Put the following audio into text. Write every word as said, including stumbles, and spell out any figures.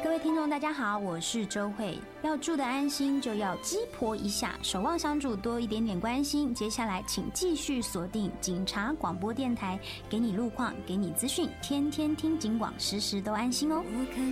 各位听众大家好，我是周慧。要住的安心就要鸡婆一下，守望相助多一点点关心。接下来请继续锁定警察广播电台，给你路况，给你资讯，天天听警广，时时都安心哦。